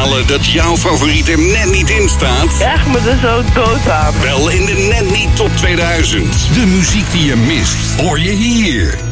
balen dat jouw favoriet er net niet in staat? Ja, echt me er zo dood aan. Wel in de Net Niet Top 2000. De muziek die je mist, hoor je hier.